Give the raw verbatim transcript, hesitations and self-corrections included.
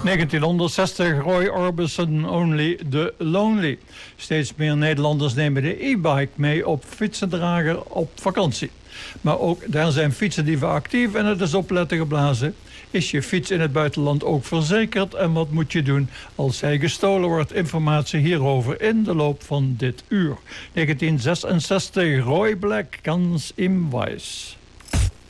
negentienhonderdzestig, Roy Orbison, Only the Lonely. Steeds meer Nederlanders nemen de e-bike mee op fietsendrager op vakantie. Maar ook daar zijn fietsendieven actief en het is opletten geblazen. Is je fiets in het buitenland ook verzekerd en wat moet je doen als hij gestolen wordt? Informatie hierover in de loop van dit uur. negentien zesenzestig, Roy Black, Ganz im Weiß.